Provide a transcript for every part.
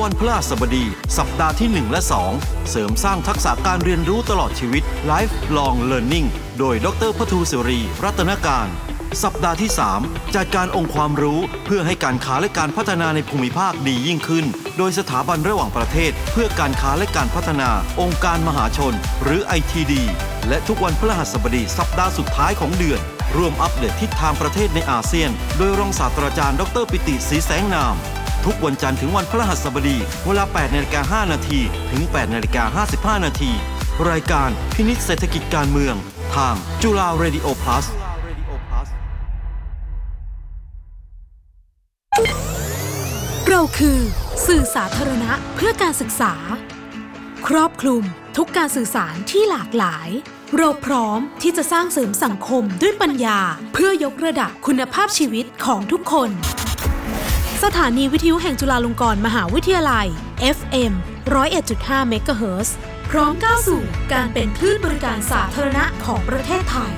วันพฤหัสบดีสัปดาห์ที่1และ2เสริมสร้างทักษะการเรียนรู้ตลอดชีวิต Lifelong Learning โดยดร.พทูศิรีรัตนการสัปดาห์ที่3จัดการองค์ความรู้เพื่อให้การค้าและการพัฒนาในภูมิภาคดียิ่งขึ้นโดยสถาบันระหว่างประเทศเพื่อการค้าและการพัฒนาองค์การมหาชนหรือ ITD และทุกวันพฤหัสบดีสัปดาห์สุดท้ายของเดือนร่วมอัปเดตทิศทางประเทศในอาเซียนโดยรองศาสตราจารย์ดร.ปิติศรีแสงนามทุกวันจันทร์ถึงวันพฤหัสบดีเวลา 8:05 น.ถึง 8:55 น.รายการพินิจเศรษฐกิจการเมืองทางจุฬา Radio Plus เราคือสื่อสาธารณะเพื่อการศึกษาครอบคลุมทุกการสื่อสารที่หลากหลายเราพร้อมที่จะสร้างเสริมสังคมด้วยปัญญาเพื่อยกระดับคุณภาพชีวิตของทุกคนสถานีวิทยุแห่งจุฬาลงกรณ์มหาวิทยาลัย FM 101.5 เมกะเฮิรตซ์พร้อมก้าวสู่การเป็นคลื่นบริการสาธารณะของประเทศไทย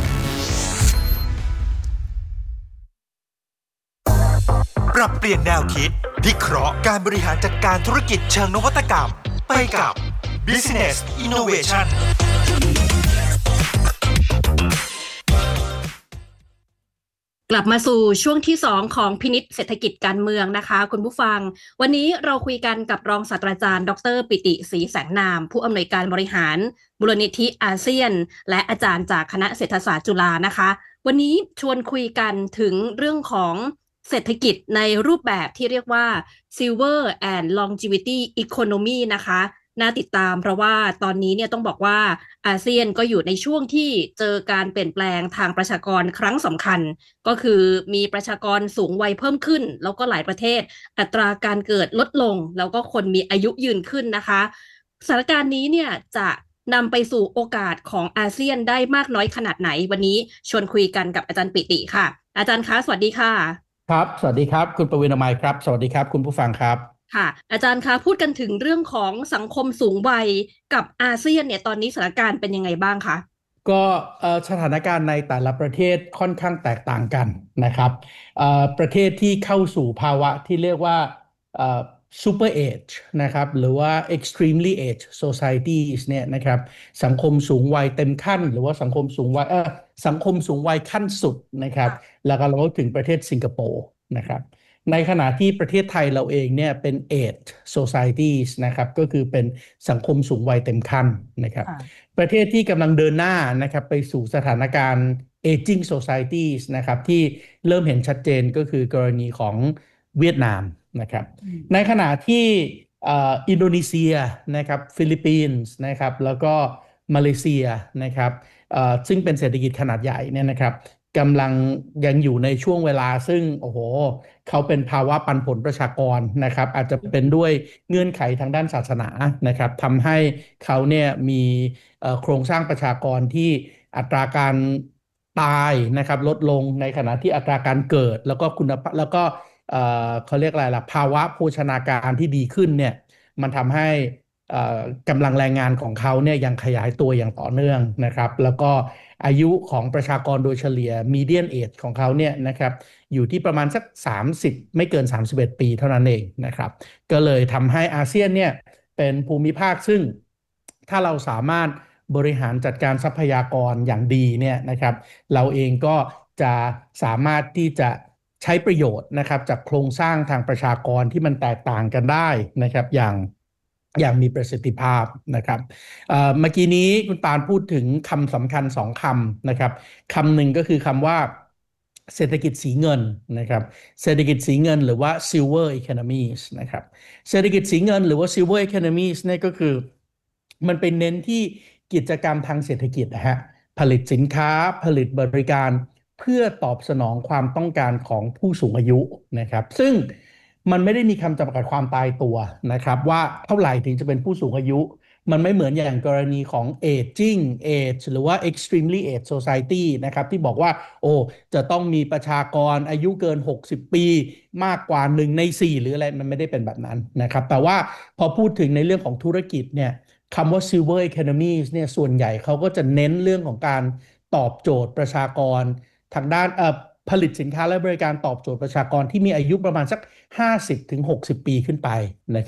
ปรับเปลี่ยนแนวคิดวิเคราะห์การบริหารจัดการธุรกิจเชิงนวัตกรรมไปกับ Business Innovation กลับมาสู่ช่วงที่2ของพินิจเศรษฐกิจการเมืองนะคะคุณผู้ฟังวันนี้เราคุยกันกับรองศาสตราจารย์ดร.ปิติศรีแสงนามผู้อำนวยการบริหารมูลนิธิอาเซียนและอาจารย์จากคณะเศรษฐศาสตร์จุฬานะคะวันนี้ชวนคุยกันถึงเรื่องของเศรษฐกิจในรูปแบบที่เรียกว่า Silver and Longevity Economy นะคะน่าติดตามเพราะว่าตอนนี้เนี่ยต้องบอกว่าอาเซียนก็อยู่ในช่วงที่เจอการเปลี่ยนแปลงทางประชากรครั้งสำคัญก็คือมีประชากรสูงวัยเพิ่มขึ้นแล้วก็หลายประเทศอัตราการเกิดลดลงแล้วก็คนมีอายุยืนขึ้นนะคะสถานการณ์นี้เนี่ยจะนำไปสู่โอกาสของอาเซียนได้มากน้อยขนาดไหนวันนี้ชวนคุยกันกับอาจารย์ปิติค่ะอาจารย์คะสวัสดีค่ะครับสวัสดีครับคุณประวิณ มัยครับสวัสดีครับคุณผู้ฟังครับค่ะอาจารย์คะพูดกันถึงเรื่องของสังคมสูงวัยกับอาเซียนเนี่ยตอนนี้สถานการณ์เป็นยังไงบ้างคะก็สถานการณ์ในแต่ละประเทศค่อนข้างแตกต่างกันนะครับประเทศที่เข้าสู่ภาวะที่เรียกว่าsuper age นะครับหรือว่า extremely age societies เนี่ยนะครับสังคมสูงวัยเต็มขั้นหรือว่าสังคมสูงวัยสังคมสูงวัยขั้นสุดนะครับแล้วก็เราถึงประเทศสิงคโปร์นะครับในขณะที่ประเทศไทยเราเองเนี่ยเป็น age societies นะครับก็คือเป็นสังคมสูงวัยเต็มขั้นนะครับประเทศที่กำลังเดินหน้านะครับไปสู่สถานการณ์ aging societies นะครับที่เริ่มเห็นชัดเจนก็คือกรณีของเวียดนามนะครับในขณะที่อินโดนีเซียนะครับฟิลิปปินส์นะครับแล้วก็มาเลเซียนะครับซึ่งเป็นเศรษฐกิจขนาดใหญ่เนี่ยนะครับกำลังยังอยู่ในช่วงเวลาซึ่งโอ้โหเขาเป็นภาวะปันผลประชากรนะครับอาจจะเป็นด้วยเงื่อนไขทางด้านศาสนานะครับทำให้เขาเนี่ยมีโครงสร้างประชากรที่อัตราการตายนะครับลดลงในขณะที่อัตราการเกิดแล้วก็คุณภาพแล้วก็เขาเรียกอะไรล่ะภาวะโภชนาการที่ดีขึ้นเนี่ยมันทำให้กำลังแรงงานของเขาเนี่ยยังขยายตัวอย่างต่อเนื่องนะครับแล้วก็อายุของประชากรโดยเฉลี่ย median age ของเขาเนี่ยนะครับอยู่ที่ประมาณสัก30ไม่เกิน31 ปีเท่านั้นเองนะครับก็เลยทำให้อาเซียนเนี่ยเป็นภูมิภาคซึ่งถ้าเราสามารถบริหารจัดการทรัพยากรอย่างดีเนี่ยนะครับเราเองก็จะสามารถที่จะใช้ประโยชน์นะครับจากโครงสร้างทางประชากรที่มันแตกต่างกันได้นะครับอย่างมีประสิทธิภาพนะครับเมื่อกี้นี้คุณปานพูดถึงคำสำคัญ2 คำนะครับคำหนึ่งก็คือคำว่าเศรษฐกิจสีเงินนะครับเศรษฐกิจสีเงินหรือว่า silver economies นะครับเศรษฐกิจสีเงินหรือว่า silver economies เนี่ยก็คือมันเป็นเน้นที่กิจกรรมทางเศรษฐกิจนะฮะผลิตสินค้าผลิตบริการเพื่อตอบสนองความต้องการของผู้สูงอายุนะครับซึ่งมันไม่ได้มีคำจำกัดความตายตัวนะครับว่าเท่าไหร่ถึงจะเป็นผู้สูงอายุมันไม่เหมือนอย่างกรณีของ aging age หรือว่า extremely age society นะครับที่บอกว่าโอ้จะต้องมีประชากรอายุเกิน60 ปีมากกว่า1 ใน 4หรืออะไรมันไม่ได้เป็นแบบนั้นนะครับแต่ว่าพอพูดถึงในเรื่องของธุรกิจเนี่ยคำว่า silver economies เนี่ยส่วนใหญ่เขาก็จะเน้นเรื่องของการตอบโจทย์ประชากรทางด้านผลิตสินค้าและบริการตอบโจทย์ประชากรที่มีอายุประมาณสัก50 ถึง 60 ปีขึ้นไปนะครับ